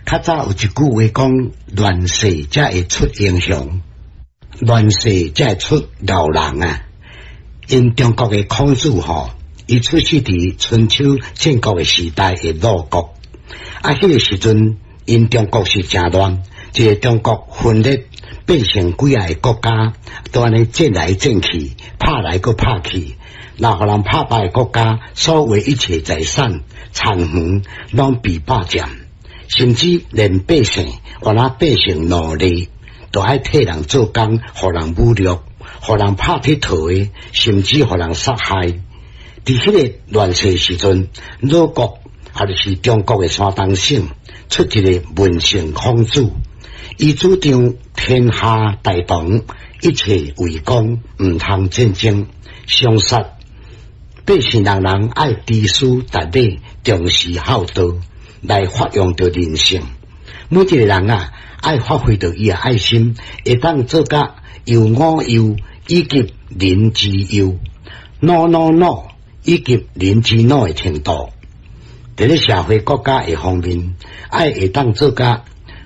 较早有一句话讲，乱世才会出英雄，乱世才会出牛人啊。因中国的孔子伊出世伫春秋战国的时代的鲁国，迄个时阵，因中国是真乱，一个中国分裂变成几个国家，都安尼战来战去，拍来搁拍去，然后人拍败的国家，所有一切财产、产园拢被霸占。甚至连百姓，原来百姓奴隶，都爱替人做工，互人侮辱，互人拍铁头的，甚至互人杀害。伫迄个乱世时阵，鲁国也就是中国的山东省，出一个文圣孔子，伊主张天下大同，一切为公，毋通战争、相杀。百姓人人爱知书达理，重视孝道。来发扬着人性，每一个人啊，爱发挥着伊的爱心，会当做甲有我有，以及人之忧，努以及人之努的程度。伫咧社会国家的方面，爱会当做甲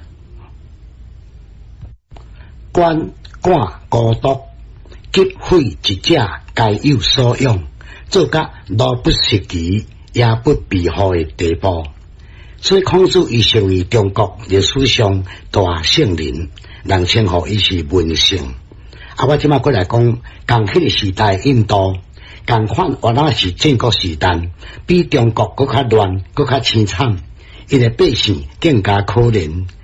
管孤独，急悔一者该有所用，做甲路不拾遗，也不避祸的地步。所以孔子伊成为中国历史上大圣人，人称呼伊是文圣。我即摆过来讲，共迄个时代印度，共款原来是战国时代，比中国搁较乱，搁较凄惨，因为百姓更加可怜。